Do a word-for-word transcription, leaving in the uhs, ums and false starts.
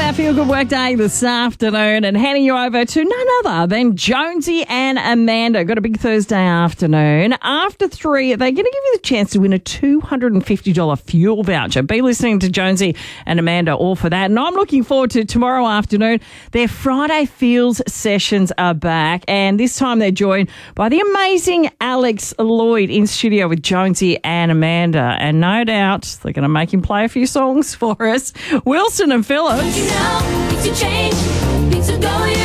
our Feel Good Work Day this afternoon and handing you over to none other than Jonesy and Amanda. Got a big Thursday afternoon. After three, they're going to give you the chance to win a two hundred fifty dollars fuel voucher. Be listening to Jonesy and Amanda all for that. And I'm looking forward to tomorrow afternoon. Their Friday Feels sessions are back, and this time they're joined by the amazing Alex Lloyd in studio with Jonesy and Amanda. And no doubt they're going to make him play a few songs for us. Wilson and Phillips. You know, things are changing, things are going